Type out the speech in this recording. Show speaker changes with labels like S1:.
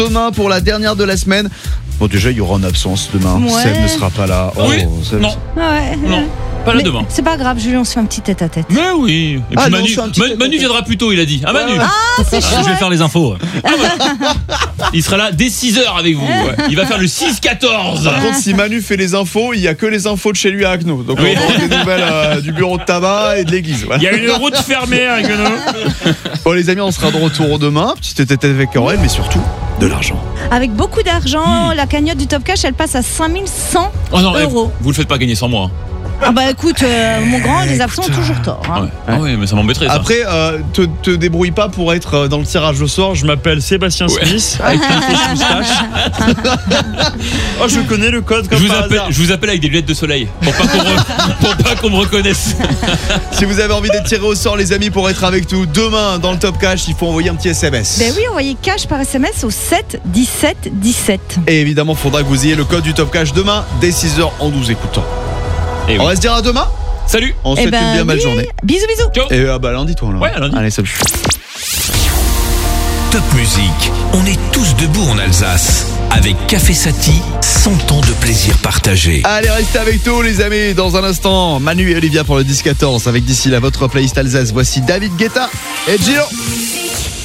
S1: Demain pour la dernière de la semaine. Bon, déjà il y aura en absence demain.
S2: Ouais.
S1: Seb ne sera pas là.
S3: Oui.
S1: Seb-
S3: Non.
S2: Ouais.
S3: Non. Pas là
S2: Mais
S3: demain.
S2: c'est pas grave, Julien, on se fait un petit tête-à-tête.
S3: Mais oui. Et puis
S1: Ah non,
S3: Manu,
S1: c'est un petit
S3: Manu
S1: tête-à-tête.
S3: viendra plus tôt, il a dit. Ah Manu.
S1: Ouais.
S2: C'est
S4: Je vais faire les infos.
S3: Il sera là dès 6h avec vous. Ouais. Il va faire le 6-14.
S1: Par contre, si Manu fait les infos, il y a que les infos de chez lui à Agno. Donc
S3: Oui.
S1: on aura des nouvelles du bureau de tabac et de l'église. Voilà.
S3: Il y a une route fermée avec nous.
S1: Bon les amis, on sera de retour demain. Petite tête avec Aurel, mais surtout de l'argent.
S2: Avec beaucoup d'argent, la cagnotte du Top Cash, elle passe à 5100
S3: Oh non,
S2: euros.
S3: vous le faites pas gagner sans moi.
S2: Ah bah écoute, mon grand, les absents ont toujours tort. Hein.
S3: Ouais. Ah oui, mais ça m'embêterait ça.
S1: Après, te débrouille pas pour être dans le tirage au sort. Je m'appelle Sébastien Smith avec une fausse moustache. Oh, je connais le code comme par hasard.
S3: Je vous appelle avec des lunettes de soleil pour pas qu'on me reconnaisse.
S1: Si vous avez envie d'être tiré au sort, les amis, pour être avec nous demain dans le Top Cash, il faut envoyer un petit SMS.
S2: Ben oui, envoyez cash par SMS au 7 17 17.
S1: Et évidemment, faudra que vous ayez le code du Top Cash demain dès 6h en 12 écoutants.
S3: Et
S1: On va se dire à demain.
S3: Salut.
S1: On se souhaite une bien belle journée.
S2: Bisous, bisous.
S3: Ciao.
S1: Et bah lundi toi là.
S3: Ouais, lundi.
S1: Allez, salut.
S5: Top Musique, on est tous debout en Alsace. Avec Café Sati, 100 ans de plaisir partagé.
S1: Allez, restez avec nous les amis. Dans un instant, Manu et Olivia pour le 10-14. Avec d'ici là votre playlist Alsace. Voici David Guetta et Giro.